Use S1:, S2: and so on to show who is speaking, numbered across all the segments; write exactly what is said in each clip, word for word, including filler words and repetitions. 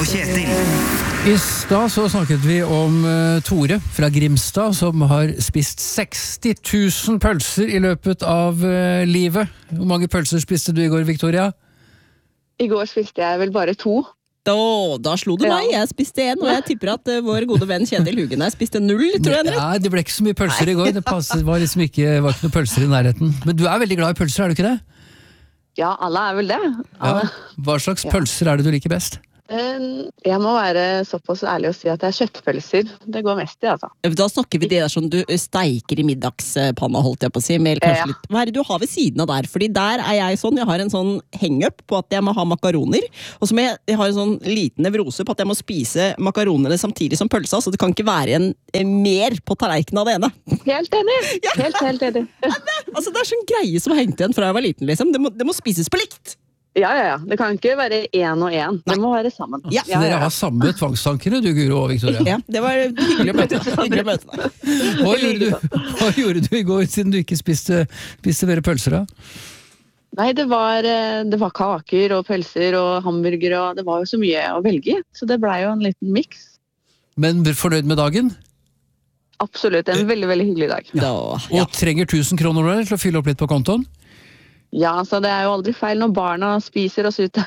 S1: og Kjetil.
S2: I stad så snakket vi om uh, Tore fra Grimstad, som har spist seksti tusen pølser i løpet av uh, livet. Hvor mange pølser spiste du i går, Victoria?
S3: I går spiste jeg vel bare to.
S4: Da, da slo det meg, jeg spiste en, og jeg tipper at uh, vår gode venn Kjetil Hugen her spiste null, tror jeg.
S2: Nei, det ble ikke så mye pølser Nei. i går, det passet, var liksom ikke, var ikke noe pølser i nærheten. Men du er veldig glad i pølser, er du ikke det?
S3: Ja, alle er vel det.
S2: Ja. Hva slags pølser er det du liker best?
S3: Jeg må være såpass ærlig og si at det er kjøttpølser. Det går mest i, altså.
S4: Da snakker vi det der som du steiker i middagspanna, holdt jeg på å si. Med kanskje
S3: ja.
S4: litt. Hva er det du har ved siden av der? Fordi der er jeg sånn, jeg har en sånn hang-up på at jeg må ha makaroner. Og så må jeg, jeg har en sånn liten nevrose på at jeg må spise makaronene samtidig som pølsa, så det kan ikke være en, en mer på tallerkenen av det ene.
S3: Helt enig! Ja. Helt, helt enig.
S4: Altså, det er sånn greie som har hengt igjen fra jeg var liten, liksom. Det må, det må spises på likt!
S3: Ja, ja, ja. Det kan ikke være én og én. Det må være sammen.
S2: Ja. Så dere ja, ja. har samme tvangstankene, du, Guro og Victoria?
S4: Ja, det var hyggelig å møte deg. Hyggelig å møte deg.
S2: Hva, gjorde du, hva gjorde du i går, siden du ikke spiste, spiste mer pølser da?
S3: Nei, det var, det var kaker og pølser og hamburger, og det var jo så mye å velge. Så det ble jo en liten mix.
S2: Men fornøyd med dagen?
S3: Absolutt, en veldig, veldig hyggelig dag.
S2: Ja. Og trenger tusen kroner til å fylle opp litt på kontoen?
S3: Ja, så det er jo aldri feil når barna spiser oss ut.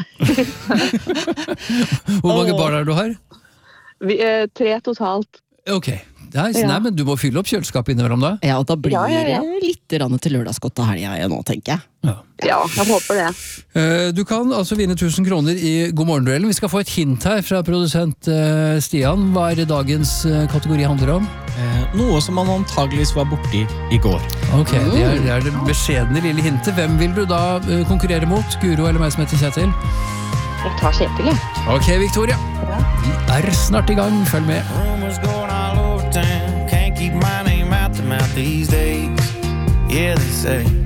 S2: Hvor mange barn er du har?
S3: Vi, eh, tre totalt.
S2: Ok, nei, ja. nei, men du må fylle opp kjøleskapet innimellom da.
S4: Ja, og da blir
S3: ja, ja, ja.
S4: det litt rann til lørdagsgodt av helgen nå, tenker jeg.
S3: Ja. ja, jeg håper det.
S2: Uh, du kan altså vinne tusen kroner i God morgen-duellen. Vi skal få et hint her fra produsent uh, Stian. Hva er det dagens uh, kategori handler om?
S5: Eh, noe som man antageligvis var borti i går.
S2: Ok, det er, det er det beskjedne lille hintet. Hvem vil du da uh, konkurrere mot? Guro eller meg som heter Kjetil?
S3: Jeg tar Kjetil, ja.
S2: Ok, Victoria. Ja. Vi er snart i gang. Følg med.
S6: Rumors going all over town. Can't keep my name out the mouth these days. Yeah, they say